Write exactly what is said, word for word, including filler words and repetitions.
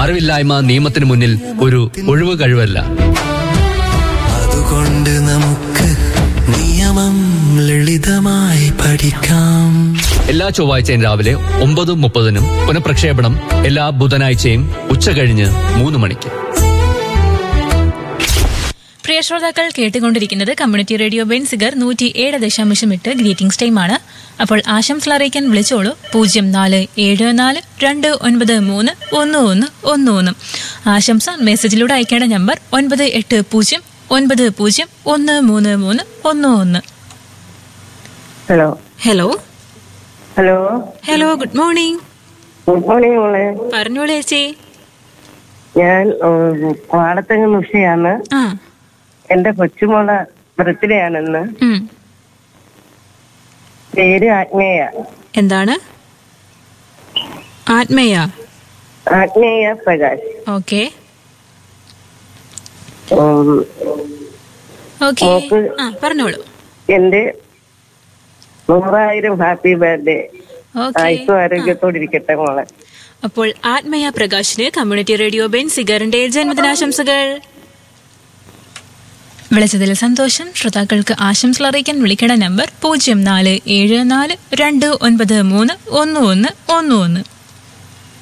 അറിവില്ലായ്മ നിയമത്തിന് മുന്നിൽ ഒരു ഒഴിവ് കഴിവല്ല. അതുകൊണ്ട് നമുക്ക് നിയമം ലളിതമായി പഠിക്കാം. എല്ലാ ചൊവ്വാഴ്ചയും രാവിലെ ഒമ്പത് മുപ്പതിനും പുനഃപ്രക്ഷേപണം എല്ലാ ബുധനാഴ്ചയും ഉച്ച കഴിഞ്ഞ് മൂന്ന് മണിക്ക്. പ്രിയ ശ്രോതാക്കൾ കേട്ടുകൊണ്ടിരിക്കുന്നത് കമ്മ്യൂണിറ്റി റേഡിയോ ബെൻസിഗർ നൂറ്റി ഏഴ് ദശാംശം എട്ട് ഗ്രീറ്റിംഗ്സ് ടൈമാണ്. അപ്പോൾ ആശംസകൾ അറിയിക്കാൻ വിളിച്ചോളൂ പൂജ്യം നാല് ഏഴ് നാല് രണ്ട് ഒൻപത് മൂന്ന് ഒന്ന് ഒന്ന് ഒന്ന് ഒന്ന്. ആശംസ മെസ്സേജിലൂടെ അയക്കേണ്ട നമ്പർ ഒൻപത് എട്ട് പൂജ്യം ഒൻപത് പൂജ്യം ഒന്ന് മൂന്ന് മൂന്ന് ഒന്ന് ഒന്ന്. Hello hello hello hello good morning. Good morning മോളെ. പറഞ്ഞോളൂ ചേച്ചി. ഞാൻ പാടത്തങ്ങ് ഉഷയാണ്. ആ എന്റെ കൊച്ചുമോളെ ബർത്ത്ഡേ ആണെന്ന്. ഉം. പേര് ആഗ്നേയ. എന്താണ്? ആത്മേയ. ആഗ്നേയ പ്രകാശ്. ഓക്കെ ഉം, ഓക്കെ മോക്ക് ആ പറഞ്ഞോളൂ. എന്റെ നൂറായിരം ഹാപ്പി ബർത്ത്ഡേ. ഓക്കെ ആയുസ്സും ആരോഗ്യത്തോടിരിക്കട്ടെ മോളെ. അപ്പോൾ ആത്മേയ പ്രകാശിന് കമ്മ്യൂണിറ്റി റേഡിയോ ബെൻസിഗറിന്റെ ജന്മദിനാശംസകൾ. വിളിച്ചതിൽ സന്തോഷം. ശ്രോതാക്കൾക്ക് ആശംസകൾ അറിയിക്കാൻ വിളിക്കേണ്ട നമ്പർ പൂജ്യം നാല് ഏഴ് നാല് രണ്ട് ഒൻപത് മൂന്ന് ഒന്ന് ഒന്ന് ഒന്ന് ഒന്ന്.